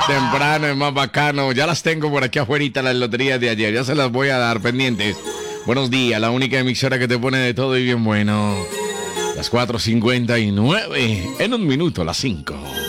Temprano es más bacano. Ya las tengo por aquí afuera, las loterías de ayer. Ya se las voy a dar pendientes. Buenos días, la única emisora que te pone de todo y bien bueno. Las 4:59. En un minuto, las 5.